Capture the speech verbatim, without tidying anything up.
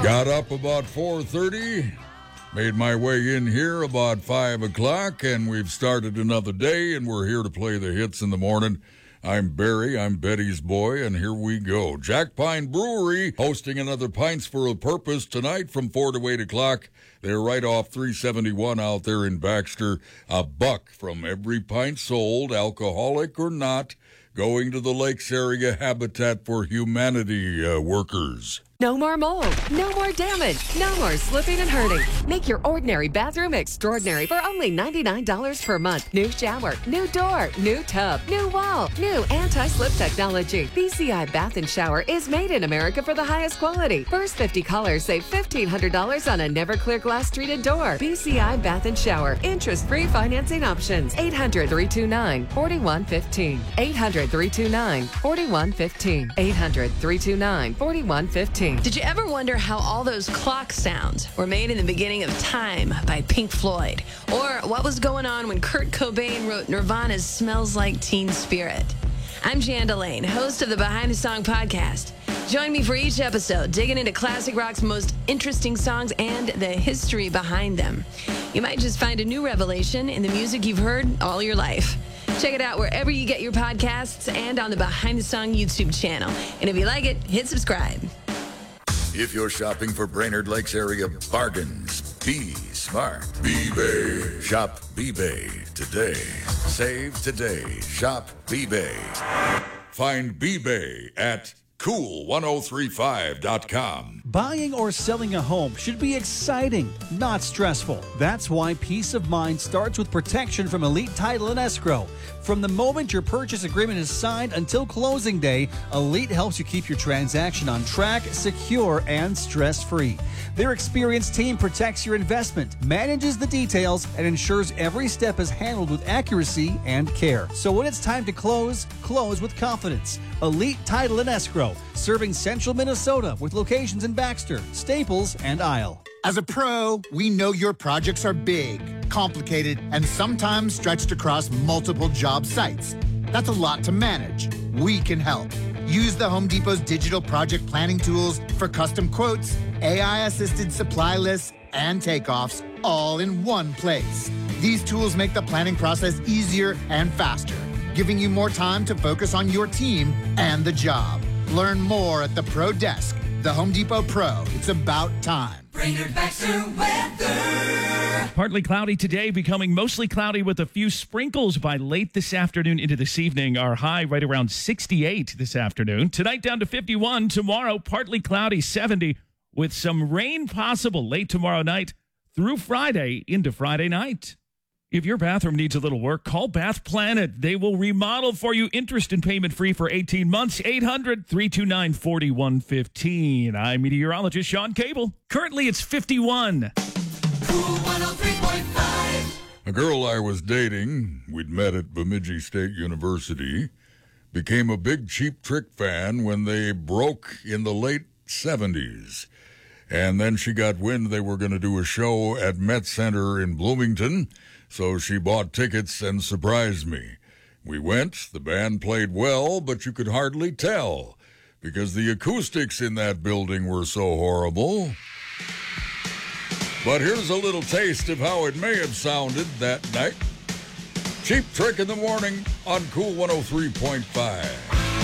Got up about four thirty, made my way in here about five o'clock, and we've started another day, and we're here to play the hits in the morning. I'm Barry, I'm Betty's boy, and here we go. Jack Pine Brewery hosting another Pints for a Purpose tonight from four to eight o'clock. They're right off three seventy-one out there in Baxter. A buck from every pint sold, alcoholic or not, going to the Lakes Area Habitat for Humanity uh, workers. No more mold, no more damage, no more slipping and hurting. Make your ordinary bathroom extraordinary for only ninety-nine dollars per month. New shower, new door, new tub, new wall, new anti-slip technology. B C I Bath and Shower is made in America for the highest quality. First fifty callers save fifteen hundred dollars on a Never-Clear glass treated door. B C I Bath and Shower. Interest-free financing options. eight hundred, three two nine, four one one five. eight hundred, three two nine, four one one five. eight hundred, three two nine, four one one five. Did you ever wonder how all those clock sounds were made in the beginning of time by Pink Floyd? Or what was going on when Kurt Cobain wrote Nirvana's Smells Like Teen Spirit? I'm Jan Delane, host of the Behind the Song podcast. Join me for each episode, digging into classic rock's most interesting songs and the history behind them. You might just find a new revelation in the music you've heard all your life. Check it out wherever you get your podcasts and on the Behind the Song YouTube channel. And if you like it, hit subscribe. If you're shopping for Brainerd Lakes area bargains, be smart. B-Bay. Shop B-Bay today. Save today. Shop B-Bay. Find B-Bay at cool ten thirty-five dot com. Buying or selling a home should be exciting, not stressful. That's why peace of mind starts with protection from Elite Title and Escrow. From the moment your purchase agreement is signed until closing day, Elite helps you keep your transaction on track, secure, and stress-free. Their experienced team protects your investment, manages the details, and ensures every step is handled with accuracy and care. So when it's time to close, close with confidence. Elite Title and Escrow, serving central Minnesota with locations in Baxter, Staples, and Isle. As a pro, we know your projects are big, complicated, and sometimes stretched across multiple job sites. That's a lot to manage. We can help. Use the Home Depot's digital project planning tools for custom quotes, A I-assisted supply lists, and takeoffs all in one place. These tools make the planning process easier and faster, giving you more time to focus on your team and the job. Learn more at the Pro Desk. The Home Depot Pro. It's about time. Brainerd Baxter weather. Partly cloudy today, becoming mostly cloudy with a few sprinkles by late this afternoon into this evening. Our high right around sixty-eight this afternoon. Tonight down to fifty-one. Tomorrow, partly cloudy, seventy, with some rain possible late tomorrow night through Friday into Friday night. If your bathroom needs a little work, call Bath Planet. They will remodel for you, interest and payment free for eighteen months. eight hundred, three two nine, four one one five. I'm meteorologist Sean Cable. Currently, it's fifty-one. Cool one oh three point five. A girl I was dating, we'd met at Bemidji State University, became a big Cheap Trick fan when they broke in the late seventies. And then she got wind they were going to do a show at Met Center in Bloomington, so she bought tickets and surprised me. We went, the band played well, but you could hardly tell, because the acoustics in that building were so horrible. But here's a little taste of how it may have sounded that night. Cheap Trick in the morning on Cool one oh three point five.